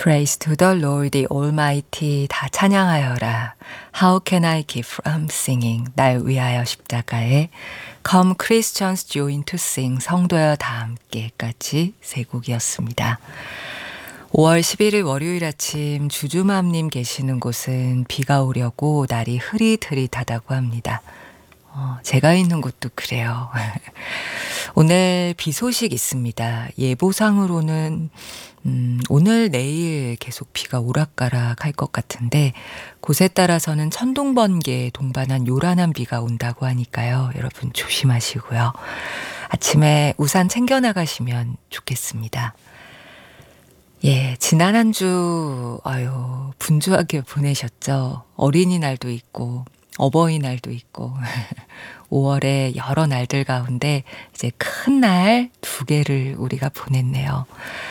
Praise to the Lord the Almighty. 다 찬양하여라. How can I keep from singing? 날 위하여 십자가에 Come Christians join to sing. 성도여 다 함께까지 세 곡이었습니다. 5월 11일 월요일 아침 주주맘님 계시는 곳은 비가 오려고 날이 흐릿흐릿하다고 합니다. 제가 있는 곳도 그래요. 오늘 비 소식 있습니다. 예보상으로는 오늘 내일 계속 비가 오락가락 할 것 같은데 곳에 따라서는 천둥번개 동반한 요란한 비가 온다고 하니까요. 여러분 조심하시고요. 아침에 우산 챙겨 나가시면 좋겠습니다. 예, 지난 한 주 분주하게 보내셨죠. 어린이날도 있고 어버이날도 있고 5월에 여러 날들 가운데 이제 큰 날 2개를 우리가 보냈네요.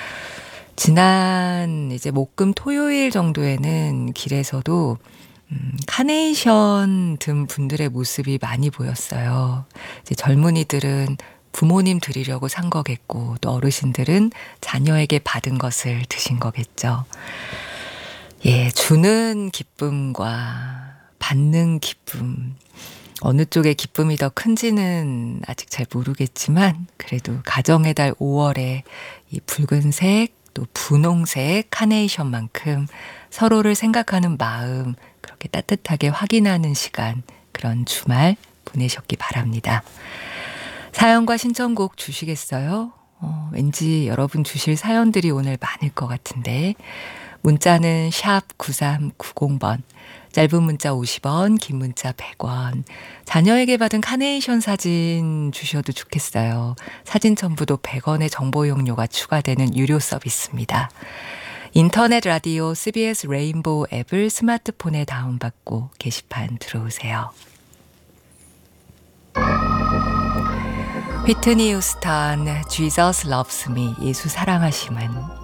지난 이제 목금 토요일 정도에는 길에서도 카네이션 든 분들의 모습이 많이 보였어요. 이제 젊은이들은 부모님 드리려고 산 거겠고 또 어르신들은 자녀에게 받은 것을 드신 거겠죠. 예, 주는 기쁨과 받는 기쁨, 어느 쪽의 기쁨이 더 큰지는 아직 잘 모르겠지만 그래도 가정의 달 5월에 이 붉은색 또 분홍색 카네이션만큼 서로를 생각하는 마음 그렇게 따뜻하게 확인하는 시간, 그런 주말 보내셨기 바랍니다. 사연과 신청곡 주시겠어요? 왠지 여러분 주실 사연들이 오늘 많을 것 같은데 문자는 샵 9390번, 짧은 문자 50원, 긴 문자 100원. 자녀에게 받은 카네이션 사진 주셔도 좋겠어요. 사진 첨부도 100원의 정보 이용료가 추가되는 유료 서비스입니다. 인터넷 라디오 CBS 레인보우 앱을 스마트폰에 다운받고 게시판 들어오세요. 휘트니 휴스턴 Jesus Loves Me, 예수 사랑하심은.